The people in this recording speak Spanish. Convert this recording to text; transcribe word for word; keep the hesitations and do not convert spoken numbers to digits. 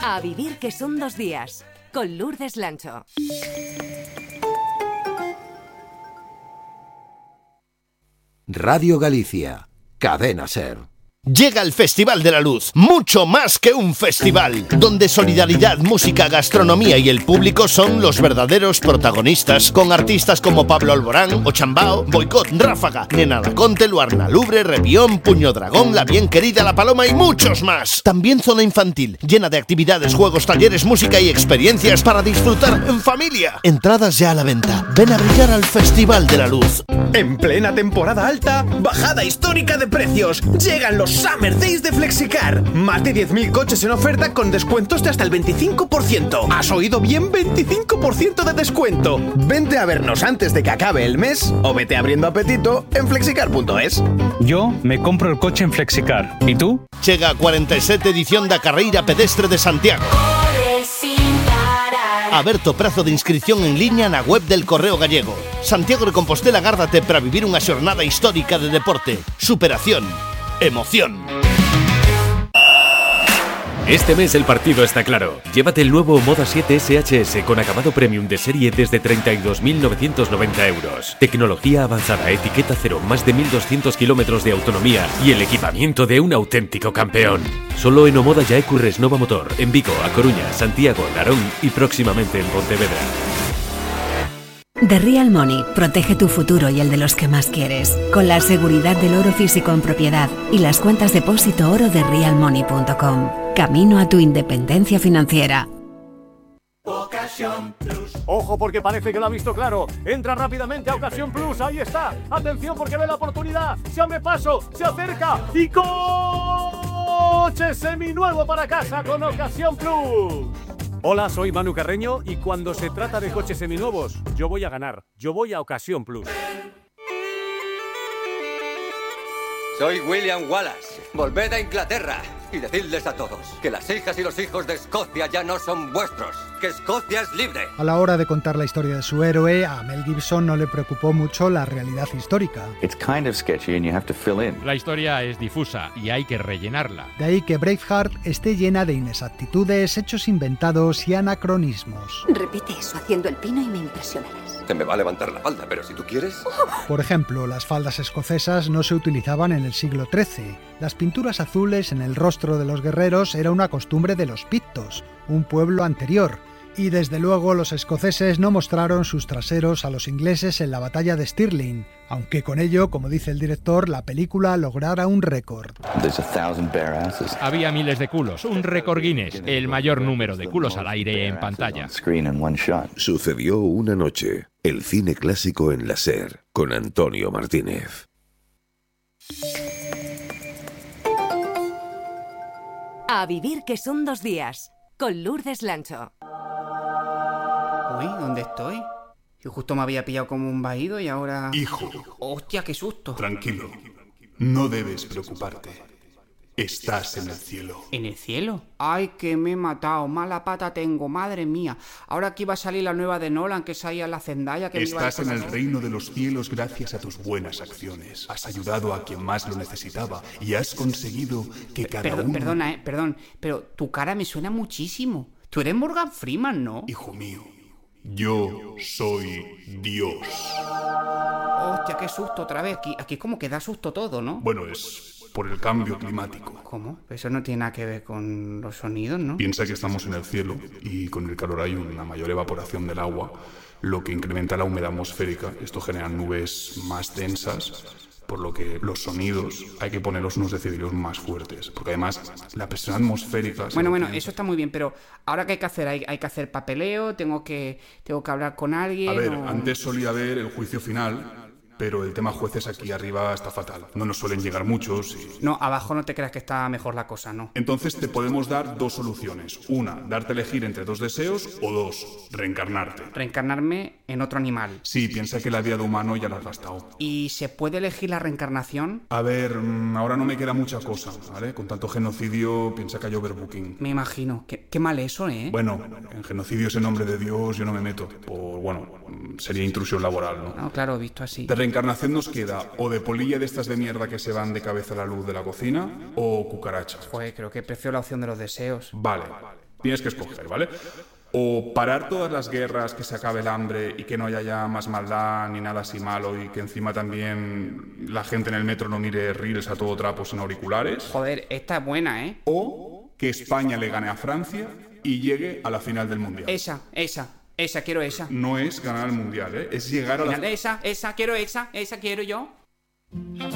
A vivir que son dos días, con Lourdes Lancho. Radio Galicia, Cadena Ser. Llega el Festival de la Luz, mucho más que un festival, donde solidaridad, música, gastronomía y el público son los verdaderos protagonistas, con artistas como Pablo Alborán, Ochambao, Boicot, Ráfaga, Nena Daconte, Luarna Lubre, Revión, Puño Dragón, La Bien Querida, La Paloma y muchos más. También zona infantil, llena de actividades, juegos, talleres, música y experiencias para disfrutar en familia. Entradas ya a la venta. Ven a brillar al Festival de la Luz. En plena temporada alta, bajada histórica de precios. Llegan los Summer Days de Flexicar. Más de diez mil coches en oferta con descuentos de hasta el veinticinco por ciento. ¿Has oído bien? veinticinco por ciento de descuento. Vente a vernos antes de que acabe el mes o vete abriendo apetito en flexicar punto es. Yo me compro el coche en Flexicar. ¿Y tú? Chega a cuarenta y siete edición da Carreira Pedestre de Santiago. Aberto prazo de inscripción en línea na web del Correo Gallego. Santiago de Compostela gárdate para vivir unha xornada histórica de deporte, superación, emoción. Este mes el partido está claro. Llévate el nuevo Moda siete S H S con acabado premium de serie desde treinta y dos mil novecientos noventa euros. Tecnología avanzada, etiqueta cero, más de mil doscientos kilómetros de autonomía y el equipamiento de un auténtico campeón. Solo en Omoda ya Ecurres Nova Motor, en Vigo, A Coruña, Santiago, Narón y próximamente en Pontevedra. The Real Money protege tu futuro y el de los que más quieres, con la seguridad del oro físico en propiedad y las cuentas depósito oro de real money punto com. Camino a tu independencia financiera. Ocasión Plus. Ojo porque parece que lo ha visto claro. Entra rápidamente a Ocasión Plus. Ahí está. Atención porque ve la oportunidad. Se abre paso. Se acerca. Y coche seminuevo para casa con Ocasión Plus. Hola, soy Manu Carreño y cuando se trata de coches seminuevos, yo voy a ganar. Yo voy a Ocasión Plus. Soy William Wallace. Volved a Inglaterra y decidles a todos que las hijas y los hijos de Escocia ya no son vuestros, que Escocia es libre. A la hora de contar la historia de su héroe, a Mel Gibson no le preocupó mucho la realidad histórica. It's kind of sketchy and you have to fill in. La historia es difusa y hay que rellenarla. De ahí que Braveheart esté llena de inexactitudes, hechos inventados y anacronismos. Repite eso haciendo el pino y me impresionarás. Te me va a levantar la falda, pero si tú quieres... Por ejemplo, las faldas escocesas no se utilizaban en el siglo trece. Las pinturas azules en el rostro de los guerreros era una costumbre de los pictos, un pueblo anterior. Y desde luego los escoceses no mostraron sus traseros a los ingleses en la batalla de Stirling, aunque con ello, como dice el director, la película lograra un récord. Había miles de culos, un récord Guinness, el mayor número de culos al aire en pantalla. Sucedió una noche, el cine clásico en la SER, con Antonio Martínez. A vivir que son dos días, con Lourdes Lancho. Uy, ¿dónde estoy? Yo justo me había pillado como un vaído y ahora... Hijo. ¡Hostia, qué susto! Tranquilo. No debes preocuparte. Estás en el cielo. ¿En el cielo? ¡Ay, que me he matado! Mala pata tengo, madre mía. Ahora aquí va a salir la nueva de Nolan, que salía la Zendaya... que Estás en el reino de los cielos gracias a tus buenas acciones. Has ayudado a quien más lo necesitaba y has conseguido que cada Perdón, uno... Perdona, eh, perdón, pero tu cara me suena muchísimo. Tú eres Morgan Freeman, ¿no? Hijo mío, yo soy Dios. Hostia, qué susto otra vez. Aquí, aquí es como que da susto todo, ¿no? Bueno, es por el cambio climático. ¿Cómo? Eso no tiene nada que ver con los sonidos, ¿no? Piensa que estamos en el cielo y con el calor hay una mayor evaporación del agua, lo que incrementa la humedad atmosférica. Esto genera nubes más densas, por lo que los sonidos hay que ponerlos unos decibelios más fuertes, porque además la presión atmosférica... Bueno, bueno, eso está muy bien, pero ¿ahora qué hay que hacer? ¿Hay, hay que hacer papeleo? ¿Tengo que, tengo que hablar con alguien? A ver, o... antes solía haber el juicio final... Pero el tema jueces aquí arriba está fatal. No nos suelen llegar muchos y... No, abajo no te creas que está mejor la cosa, ¿no? Entonces te podemos dar dos soluciones. Una, darte a elegir entre dos deseos, o dos, reencarnarte. Reencarnarme en otro animal. Sí, piensa que la vida de humano ya la has gastado. ¿Y se puede elegir la reencarnación? A ver, ahora no me queda mucha cosa, ¿vale? Con tanto genocidio, piensa que hay overbooking. Me imagino. Qué, qué mal eso, ¿eh? Bueno, en genocidios en nombre de Dios yo no me meto. Por, bueno, sería intrusión laboral, ¿no? No, claro, visto así. De reencarnación nos queda o de polilla de estas de mierda que se van de cabeza a la luz de la cocina, o cucarachas. Joder, creo que prefiero la opción de los deseos. Vale. tienes que escoger, ¿vale? O parar todas las guerras, que se acabe el hambre y que no haya ya más maldad ni nada así malo y que encima también la gente en el metro no mire reels a todo trapo sin auriculares. Joder, esta es buena, ¿eh? O que España le gane a Francia y llegue a la final del Mundial. Esa, esa, esa, quiero esa. No es ganar el Mundial, ¿eh? Es llegar a la... Esa, esa, quiero esa, esa quiero yo.